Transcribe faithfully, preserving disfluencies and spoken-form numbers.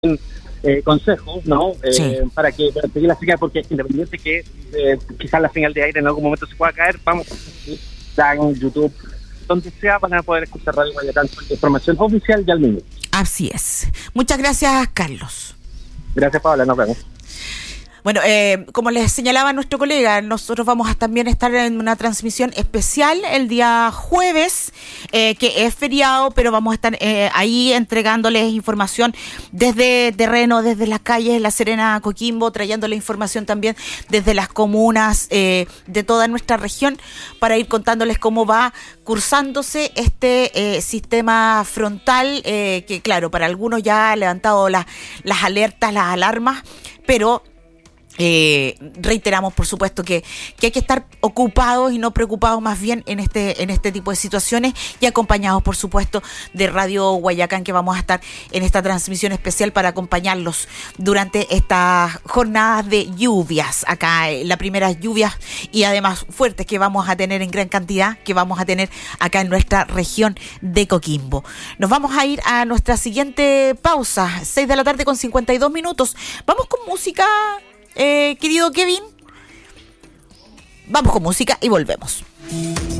eh, consejos, ¿no? Eh, Sí. Para que para seguir la señal, porque independiente que eh, quizás la señal de aire en algún momento se pueda caer, vamos a estar en YouTube, donde sea, van a poder escuchar Radio Guayacán con la información oficial y al minuto. Así es. Muchas gracias, Carlos. Gracias, Paola, nos vemos. Bueno, eh, como les señalaba nuestro colega, nosotros vamos a también estar en una transmisión especial el día jueves, eh, que es feriado, pero vamos a estar eh, ahí entregándoles información desde terreno, desde las calles de La Serena, Coquimbo, trayéndoles información también desde las comunas eh, de toda nuestra región, para ir contándoles cómo va cursándose este eh, sistema frontal, eh, que claro, para algunos ya ha levantado la, las alertas, las alarmas, pero Eh, reiteramos, por supuesto, que, que hay que estar ocupados y no preocupados más bien en este en este tipo de situaciones, y acompañados, por supuesto, de Radio Guayacán, que vamos a estar en esta transmisión especial para acompañarlos durante estas jornadas de lluvias, acá eh, las primeras lluvias y además fuertes que vamos a tener en gran cantidad, que vamos a tener acá en nuestra región de Coquimbo. Nos vamos a ir a nuestra siguiente pausa, seis de la tarde con cincuenta y dos minutos. Vamos con música, Eh, querido Kevin, vamos con música y volvemos.